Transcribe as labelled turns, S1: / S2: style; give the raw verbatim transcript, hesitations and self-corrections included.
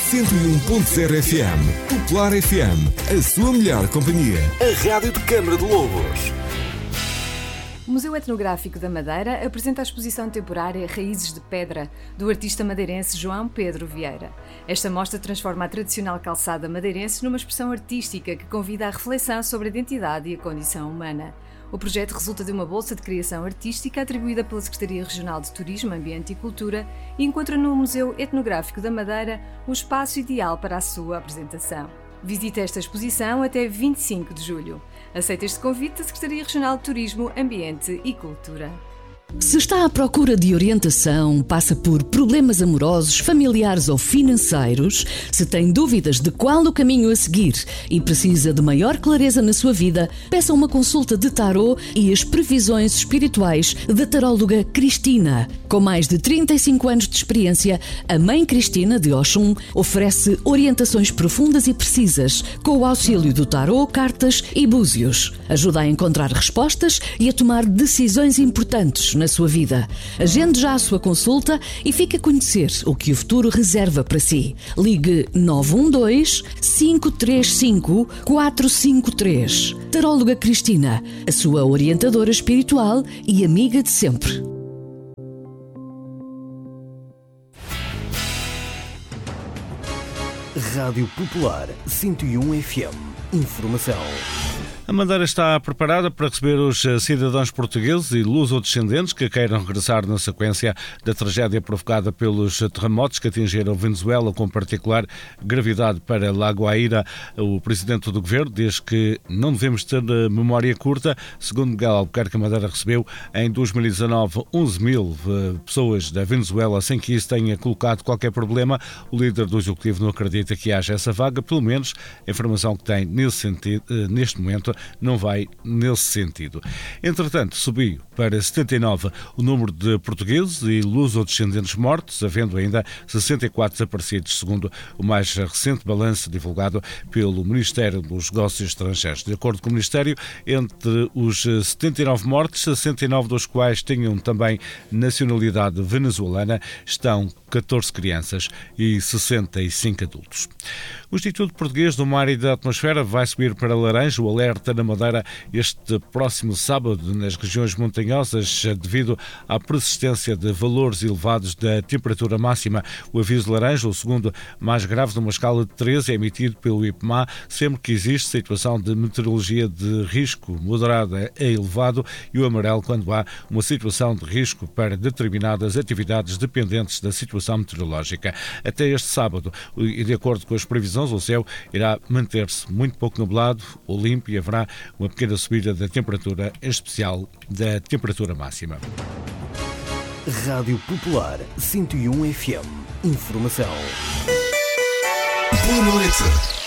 S1: cento e um ponto zero F M. Popular F M, a sua melhor companhia. A rádio de Câmara de Lobos.
S2: O Museu Etnográfico da Madeira apresenta a exposição temporária Raízes de Pedra, do artista madeirense João Pedro Vieira. Esta mostra transforma a tradicional calçada madeirense numa expressão artística que convida à reflexão sobre a identidade e a condição humana. O projeto resulta de uma bolsa de criação artística atribuída pela Secretaria Regional de Turismo, Ambiente e Cultura e encontra no Museu Etnográfico da Madeira o espaço ideal para a sua apresentação. Visite esta exposição até vinte e cinco de julho. Aceita este convite da Secretaria Regional de Turismo, Ambiente e Cultura.
S3: Se está à procura de orientação, passa por problemas amorosos, familiares ou financeiros, se tem dúvidas de qual o caminho a seguir e precisa de maior clareza na sua vida, peça uma consulta de tarô e as previsões espirituais da taróloga Cristina. Com mais de trinta e cinco anos de experiência, a Mãe Cristina de Oxum oferece orientações profundas e precisas, com o auxílio do tarô, cartas e búzios. Ajuda a encontrar respostas e a tomar decisões importantes na sua vida. Agende já a sua consulta e fique a conhecer o que o futuro reserva para si. Ligue nove um dois, cinco três cinco, quatro cinco três. Taróloga Cristina, a sua orientadora espiritual e amiga de sempre.
S1: Rádio Popular cento e um F M. Informação.
S4: A Madeira está preparada para receber os cidadãos portugueses e luso-descendentes que queiram regressar na sequência da tragédia provocada pelos terremotos que atingiram Venezuela, com particular gravidade para Lagoaíra. O presidente do governo diz que não devemos ter memória curta. Segundo Miguel Albuquerque, a Madeira recebeu em dois mil e dezanove onze mil pessoas da Venezuela sem que isso tenha colocado qualquer problema. O líder do executivo não acredita que haja essa vaga, pelo menos a informação que tem nesse sentido, neste momento não vai nesse sentido. Entretanto, subiu para setenta e nove o número de portugueses e luso-descendentes mortos, havendo ainda sessenta e quatro desaparecidos, segundo o mais recente balanço divulgado pelo Ministério dos Negócios Estrangeiros. De acordo com o Ministério, entre os setenta e nove mortos, sessenta e nove dos quais tinham também nacionalidade venezuelana, estão catorze crianças e sessenta e cinco adultos. O Instituto Português do Mar e da Atmosfera vai subir para laranja o alerta na Madeira este próximo sábado nas regiões montanhosas devido à persistência de valores elevados da temperatura máxima. O aviso laranja, o segundo mais grave numa escala de treze, é emitido pelo I P M A sempre que existe situação de meteorologia de risco moderada a elevado, e o amarelo quando há uma situação de risco para determinadas atividades dependentes da situação meteorológica. Até este sábado, e de acordo com as previsões, o céu irá manter-se muito pouco nublado ou limpo e haverá uma pequena subida da temperatura, em especial da temperatura máxima.
S1: Rádio Popular cento e um F M. Informação. Boa noite.